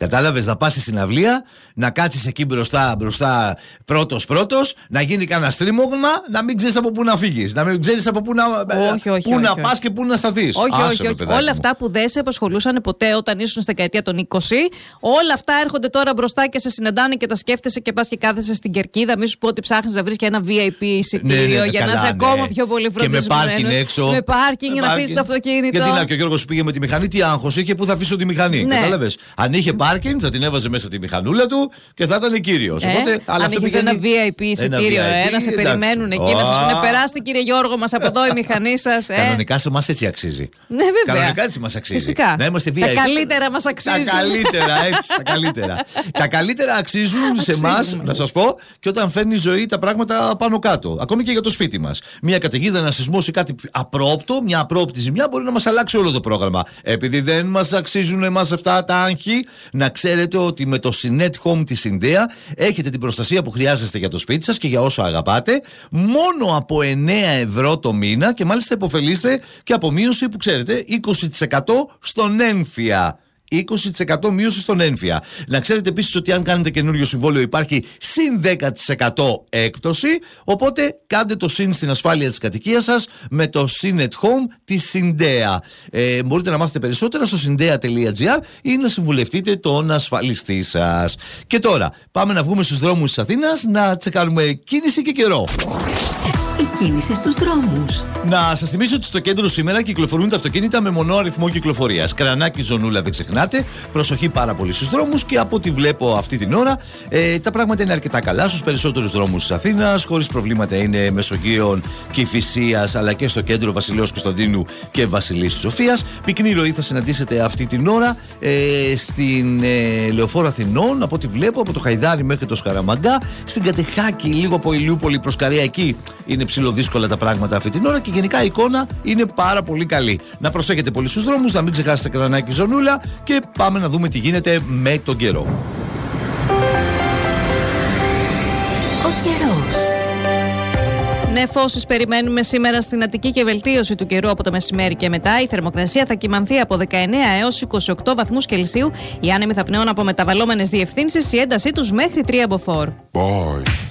Κατάλαβες, να πας στη συναυλία, να κάτσεις εκεί μπροστά πρώτος, να γίνει κανένα στρίμωγμα, να μην ξέρεις από πού να φύγεις, να μην ξέρεις από πού να πας και πού να σταθείς. Όχι. Όλα αυτά που δεν σε απασχολούσαν ποτέ όταν ήσουν στη δεκαετία των 20, όλα αυτά έρχονται τώρα μπροστά και σε συναντάνε και τα σκέφτεσαι και πας και κάθεσαι στην κερκίδα. Μη σου πω ότι ψάχνεις να βρεις και ένα VIP εισιτήριο για να είσαι ακόμα πιο πολύ φροντισμένος. Και με πάρκινγκ έξω. Με πάρκινγκ για να αφήσεις το αυτοκίνητο. Γιατί να, και ο Γιώργος πήγε με τη μηχανή, τι άγχος είχε, πού θα αφήσω τη μηχανή. Κατάλαβες. Αν είχε πάρκινγκ, θα την έβαζε μέσα τη μηχανούλα του και θα ήταν κύριος. Αν είχες ένα VIP εισιτήριο, να σε περιμένουν εκεί, να σου πούνε περάστε κύριε Γιώργο μας από εδώ η μηχανή σας. Κανονικά σε εμάς έτσι αξίζει. Ναι, βέβαια. Κανονικά έτσι μας αξίζει. Φυσικά. Να είμαστε VIP. Τα καλύτερα μας αξίζουν. Τα καλύτερα, έτσι, τα καλύτερα. Τα καλύτερα αξίζουν σε εμάς, να σας πω, και όταν φέρνει η ζωή τα πράγματα πάνω κάτω. Ακόμη και για το σπίτι μας. Μια καταιγίδα, ένα σεισμός ή κάτι απρόπτο, μια απρόπτη ζημιά μπορεί να μας αλλάξει όλο το πρόγραμμα. Επειδή δεν μας αξίζουν εμάς αυτά τα άγχη, να ξέρετε ότι με το Synet Home της Syndea έχετε την προστασία που χρειάζεστε για το σπίτι σας και για όσο αγαπάτε, μόνο από 9 ευρώ το μήνα και μάλιστα υποφελείστε και από μείωση που ξέρετε 20% στον έμφυα. 20% μείωση στον έμφυα. Να ξέρετε επίσης ότι αν κάνετε καινούριο συμβόλαιο υπάρχει συν 10% έκπτωση. Οπότε κάντε το συν στην ασφάλεια της κατοικίας σας με το Synet Home της Syndea. Μπορείτε να μάθετε περισσότερα στο syndea.gr ή να συμβουλευτείτε τον ασφαλιστή σας. Και τώρα πάμε να βγούμε στους δρόμους της Αθήνας να τσεκάρουμε κίνηση και καιρό. Η κίνηση στους δρόμους. Να σας θυμίσω ότι στο κέντρο σήμερα κυκλοφορούν τα αυτοκίνητα με μονό αριθμό κυκλοφορίας. Κρανάκι, Ζωνούλα, δεν ξεχνάτε. Προσοχή πάρα πολύ στους δρόμους και από ό,τι βλέπω αυτή την ώρα τα πράγματα είναι αρκετά καλά στους περισσότερους δρόμους της Αθήνας. Χωρίς προβλήματα είναι Μεσογείων, Κηφισίας αλλά και στο κέντρο Βασιλέως Κωνσταντίνου και Βασιλίσσης Σοφίας. Πυκνή ροή θα συναντήσετε αυτή την ώρα στην Λεωφόρο Αθηνών, από ό,τι βλέπω, από το Χαϊδάρι μέχρι το Σκαραμαγκά. Στην Κατεχάκη, λίγο από Ηλιούπολη προς Καρία, εκεί είναι ψιλοδύσκολα τα πράγματα αυτή την ώρα και γενικά η εικόνα είναι πάρα πολύ καλή. Να προσέχετε πολύ στους δρόμους, να μην ξεχάσετε Κρανάκι, Ζωνούλα και πάμε να δούμε τι γίνεται με τον καιρό. Ο καιρός. Νεφώσεις περιμένουμε σήμερα στην Αττική και βελτίωση του καιρού από το μεσημέρι και μετά. Η θερμοκρασία θα κυμανθεί από 19 έως 28 βαθμούς Κελσίου. Οι άνεμοι θα πνέουν από μεταβαλλόμενες διευθύνσεις, η έντασή τους μέχρι 3 μποφόρ.